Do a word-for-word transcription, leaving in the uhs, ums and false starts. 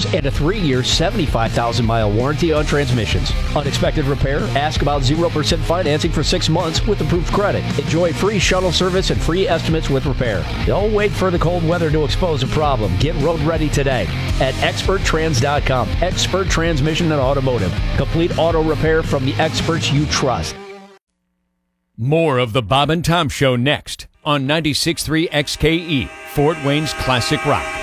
and a three-year, seventy-five thousand mile warranty on transmissions. Unexpected repair? Ask about zero percent financing for six months with approved credit. Enjoy free shuttle service and free estimates with repair. Don't wait for the cold weather to expose a problem. Get road ready today at expert trans dot com. Expert Transmission and Automotive. Complete auto repair from the experts you trust. More of the Bob and Tom Show next on ninety-six point three X K E, Fort Wayne's Classic Rock.